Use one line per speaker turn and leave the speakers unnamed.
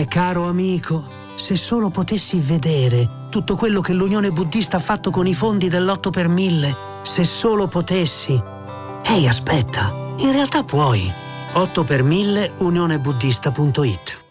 Caro amico, se solo potessi vedere tutto quello che l'Unione Buddista ha fatto con i fondi dell'8 per 1000, se solo potessi. Ehi, aspetta, in realtà puoi. 8 per 1000 unionebuddista.it